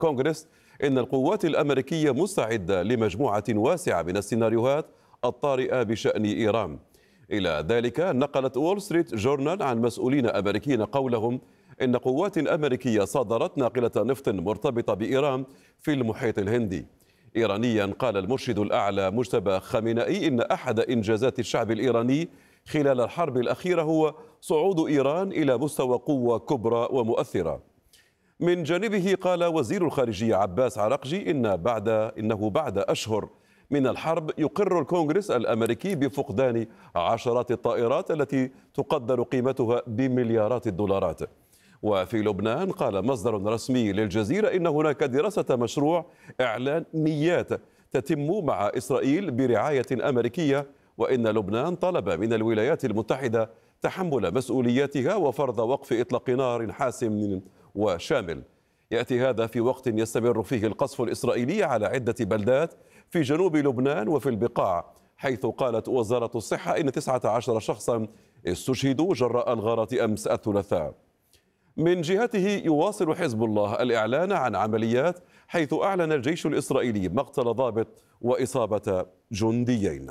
كونغرس إن القوات الأمريكية مستعدة لمجموعة واسعة من السيناريوهات الطارئة بشأن إيران. إلى ذلك نقلت وول ستريت جورنال عن مسؤولين أمريكيين قولهم إن قوات أمريكية صادرت ناقلة نفط مرتبطة بإيران في المحيط الهندي. إيرانيا قال المرشد الأعلى مجتبى خامنئي إن أحد إنجازات الشعب الإيراني خلال الحرب الأخيرة هو صعود إيران إلى مستوى قوة كبرى ومؤثرة. من جانبه قال وزير الخارجية عباس عراقجي إنه بعد أشهر من الحرب يقر الكونغرس الأمريكي بفقدان عشرات الطائرات التي تقدر قيمتها بمليارات الدولارات. وفي لبنان قال مصدر رسمي للجزيرة إن هناك دراسة مشروع إعلانيات تتم مع إسرائيل برعاية أمريكية، وإن لبنان طلب من الولايات المتحدة تحمل مسؤولياتها وفرض وقف إطلاق نار حاسم وشامل. يأتي هذا في وقت يستمر فيه القصف الإسرائيلي على عدة بلدات في جنوب لبنان وفي البقاع، حيث قالت وزارة الصحة إن 19 شخصا استشهدوا جراء الغارة أمس الثلاثاء. من جهته يواصل حزب الله الإعلان عن عمليات، حيث أعلن الجيش الإسرائيلي مقتل ضابط وإصابة جنديين.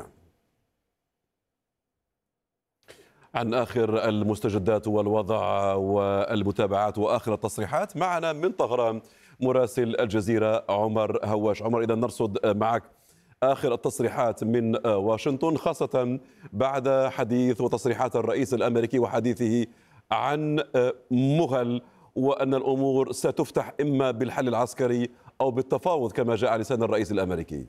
عن آخر المستجدات والوضع والمتابعات وآخر التصريحات معنا من طهران مراسل الجزيرة عمر هواش. عمر، إذا نرصد معك آخر التصريحات من واشنطن، خاصة بعد حديث وتصريحات الرئيس الأمريكي وحديثه عن مهل وأن الأمور ستفتح إما بالحل العسكري أو بالتفاوض كما جاء على لسان الرئيس الأمريكي.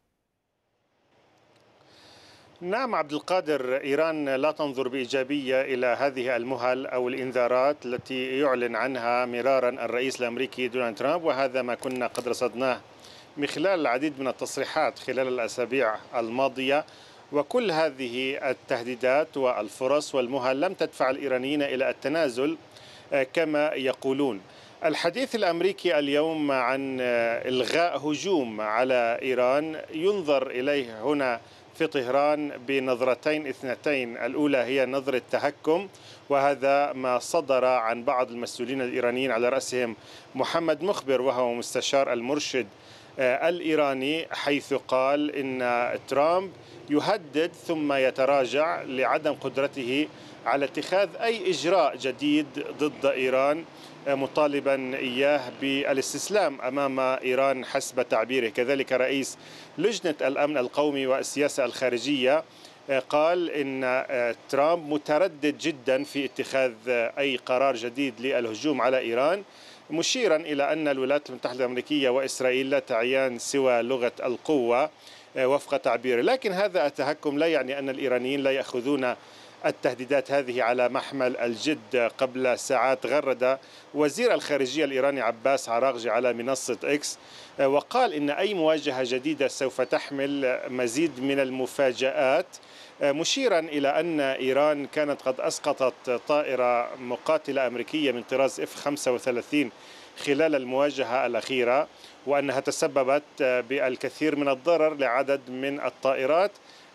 نعم عبد القادر، إيران لا تنظر بإيجابية إلى هذه المهل أو الإنذارات التي يعلن عنها مرارا الرئيس الأمريكي دونالد ترامب، وهذا ما كنا قد رصدناه من خلال العديد من التصريحات خلال الأسابيع الماضية. وكل هذه التهديدات والفرص والمهل لم تدفع الإيرانيين إلى التنازل كما يقولون. الحديث الأمريكي اليوم عن إلغاء هجوم على إيران ينظر إليه هنا في طهران بنظرتين اثنتين. الأولى هي نظرة تهكم، وهذا ما صدر عن بعض المسؤولين الإيرانيين على رأسهم محمد مخبر وهو مستشار المرشد الإيراني، حيث قال إن ترامب يهدد ثم يتراجع لعدم قدرته على اتخاذ أي إجراء جديد ضد إيران، مطالبا إياه بالاستسلام أمام إيران حسب تعبيره. كذلك رئيس لجنة الأمن القومي والسياسة الخارجية قال إن ترامب متردد جدا في اتخاذ أي قرار جديد للهجوم على إيران، مشيرا إلى أن الولايات المتحدة الأمريكية وإسرائيل لا تعيان سوى لغة القوة وفق تعبيره. لكن هذا التهكم لا يعني أن الإيرانيين لا يأخذون التهديدات هذه على محمل الجد. قبل ساعات غرد وزير الخارجية الإيراني عباس عراقجي على منصة إكس وقال إن أي مواجهة جديدة سوف تحمل مزيد من المفاجآت، مشيرا إلى أن إيران كانت قد أسقطت طائرة مقاتلة أمريكية من طراز F-35 خلال المواجهة الأخيرة، وأنها تسببت بالكثير من الضرر لعدد من الطائرات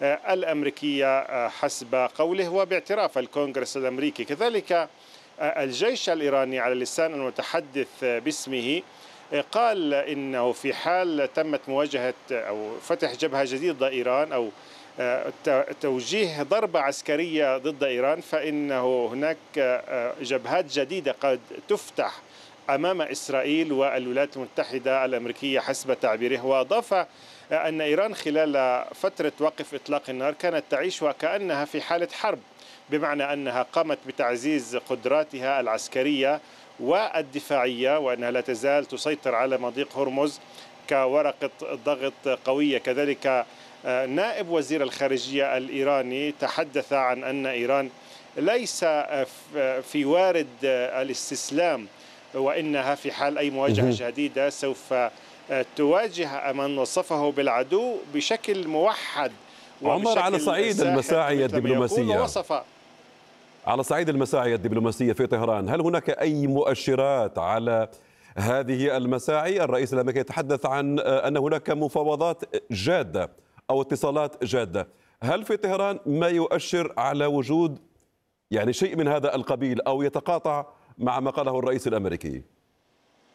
الأمريكية حسب قوله وباعتراف الكونغرس الأمريكي. كذلك الجيش الإيراني على لسان المتحدث باسمه قال إنه في حال تمت مواجهة أو فتح جبهة جديدة ضد إيران أو توجيه ضربة عسكرية ضد إيران، فإنه هناك جبهات جديدة قد تفتح أمام إسرائيل والولايات المتحدة الأمريكية حسب تعبيره. وأضاف أن إيران خلال فترة وقف إطلاق النار كانت تعيش وكأنها في حالة حرب، بمعنى أنها قامت بتعزيز قدراتها العسكرية والدفاعية، وأنها لا تزال تسيطر على مضيق هرمز كورقة ضغط قوية. كذلك نائب وزير الخارجية الإيراني تحدث عن أن إيران ليس في وارد الاستسلام، وإنها في حال أي مواجهة جديدة سوف تواجه من وصفه بالعدو بشكل موحد. عمر، على صعيد المساعي الدبلوماسية في طهران، هل هناك أي مؤشرات على هذه المساعي؟ الرئيس الأمريكي يتحدث عن أن هناك مفاوضات جادة أو اتصالات جادة. هل في طهران ما يؤشر على وجود يعني شيء من هذا القبيل أو يتقاطع مع ما قاله الرئيس الأمريكي؟